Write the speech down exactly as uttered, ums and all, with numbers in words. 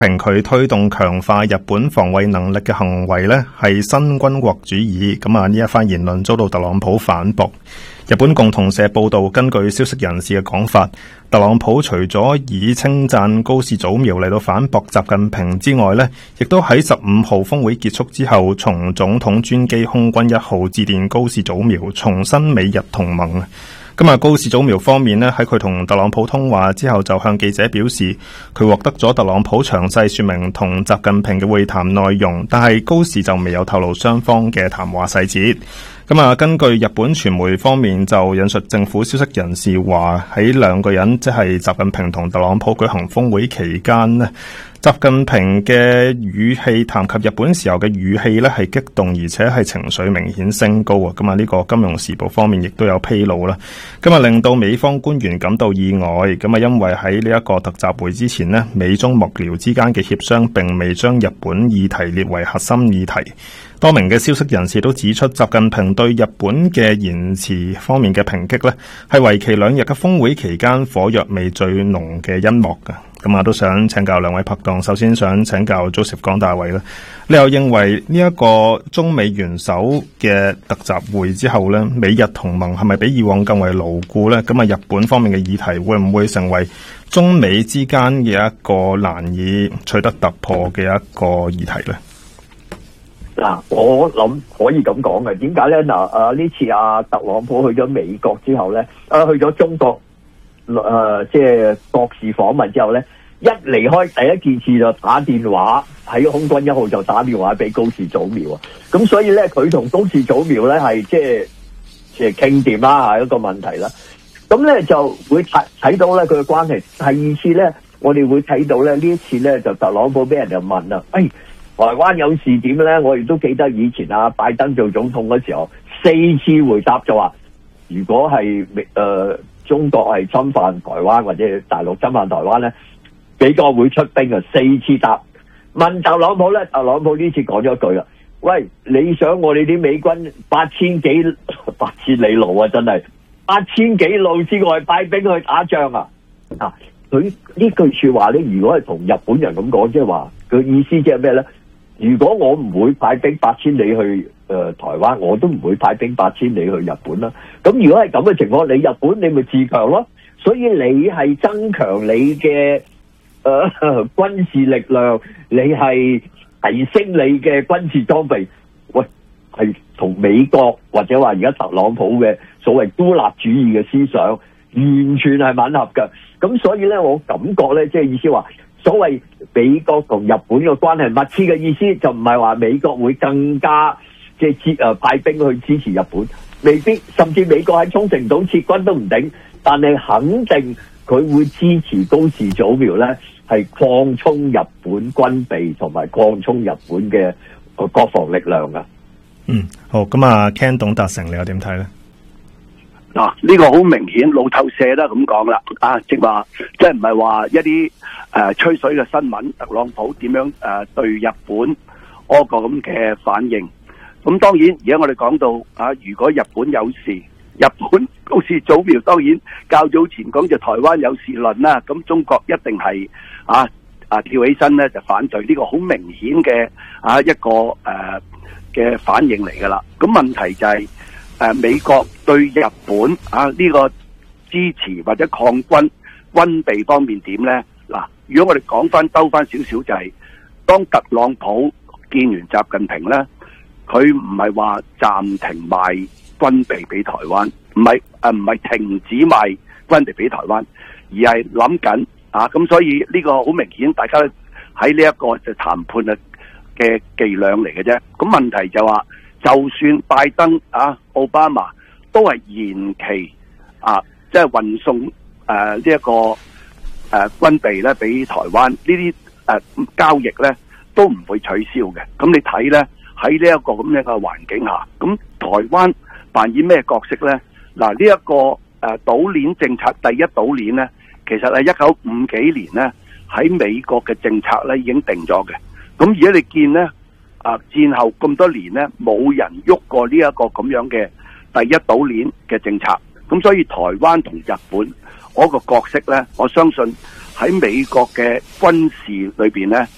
評佢推動強化日本防衛能力嘅行為呢係新軍國主義。咁啊，呢一番言論遭到特朗普反駁。日本共同社報道，根據消息人士嘅講法，特朗普除咗以稱讚高市早苗嚟到反駁習近平之外呢，亦都喺十五號峰會結束之後，從總統專機空軍一號致電高市早苗，重申美日同盟。咁啊，高市早苗方面呢，喺佢同特朗普通話之後，就向記者表示，佢獲得咗特朗普詳細說明同習近平嘅會談內容，但係高市就未有透露雙方嘅談話細節。咁啊，根據日本傳媒方面就引述政府消息人士話，喺兩個人即係習近平同特朗普舉行峰會期間呢，習近平嘅語氣談及日本時候嘅語氣呢係激動，而且係情緒明顯升高啊！咁啊，呢個金融時報方面亦都有披露啦。咁啊，令到美方官員感到意外。咁啊，因為喺呢一個特集會之前呢，美中幕僚之間嘅協商並未將日本議題列為核心議題。多名嘅消息人士都指出，習近平對日本嘅言辭方面嘅抨擊呢，係為期兩日嘅峰會期間火藥味最濃嘅一幕㗎。咁啊，都想請教兩位拍檔。首先想請教 Joseph 江大衛啦，你又認為呢一個中美元首嘅特集會之後呢，美日同盟係咪比以往更為牢固呢？咁啊，日本方面嘅議題會唔會成為中美之間嘅一個難以取得突破嘅一個議題呢？ 嗱，我諗可以咁講嘅。點解咧？嗱，啊呢次啊特朗普去咗美國之後咧，啊去咗中國，誒即係國事訪問之後咧，一離開第一件事就打電話喺空軍一號就打電話俾高市早苗啊。咁所以咧，佢同高市早苗咧係即係即係傾掂啦，係一個問題啦。咁咧就會睇睇到咧佢嘅關係。第二次咧，我哋會睇到咧呢一次咧就特朗普俾人就問啦，誒、哎。台灣有事點咧？我亦都記得以前啊，拜登做總統嗰時候，四次回答就話，如果係誒、呃、中國係侵犯台灣或者大陸侵犯台灣咧，美國會出兵啊！四次答問特朗普咧，特朗普呢次講咗一句啦，喂，你想我哋啲美軍八千幾八千里路啊，真係八千幾路之外派兵去打仗啊！啊，佢呢句說話咧，如果係同日本人咁講，即係話佢意思即係咩咧？如果我唔會派兵八千里去誒、呃、台灣，我都唔會派兵八千里去日本啦。咁如果係咁嘅情況，你日本你咪自強咯。所以你係增強你嘅誒、呃、軍事力量，你係提升你嘅軍事裝備。喂，係同美國或者話而家特朗普嘅所謂孤立主義嘅思想完全係吻合嘅。咁所以咧，我感覺咧，即係意思話。所謂美國同日本嘅關係密切嘅意思，就唔係話美國會更加即係支誒派兵去支持日本，未必，甚至美國喺沖繩島撤軍都唔定，但係肯定佢會支持高市早苗咧，係擴充日本軍備同埋擴充日本嘅國防力量噶。嗯， 好，咁啊 Ken 董達成，你又點睇咧？ 嗱、啊，呢、這個好明顯，路透社都咁講啦，啊，即係話，即係唔係話一啲誒、呃、吹水嘅新聞，特朗普點樣誒、呃、對日本嗰個咁嘅反應？咁當然，而家我哋講到啊，如果日本有事，日本高市早苗當然較早前講就台灣有事論啦，咁中國一定係啊啊跳起身咧就反對，呢、這個好明顯嘅啊一個誒嘅、呃、反應嚟噶啦。咁問題就係、是。誒、呃，美國對日本啊呢、這個支持或者抗軍軍備方面點咧？嗱，如果我哋講翻兜翻少少，就係、是、當特朗普見完習近平咧，佢唔係話暫停賣軍備俾台灣，唔係誒唔係停止賣軍備俾台灣，而係諗緊啊，咁所以呢個好明顯，大家喺呢一個就談判嘅嘅伎倆嚟嘅啫。咁問題就話。就算拜登啊、奧巴馬都係延期啊，即係運送誒呢一個誒、呃、軍備咧俾台灣，呢啲誒交易咧都唔會取消嘅。咁你睇咧喺呢一個咁樣嘅環境下，咁台灣扮演咩角色咧？嗱、啊，呢、這、一個誒島鏈政策，第一島鏈咧，其實係一九五幾年咧喺美國嘅政策咧已經定咗嘅。咁而家你見咧？啊！戰後咁多年咧，冇人喐過呢一個咁樣嘅第一島鏈嘅政策，咁所以台灣同日本嗰個角色咧，我相信喺美國嘅軍事裏邊咧，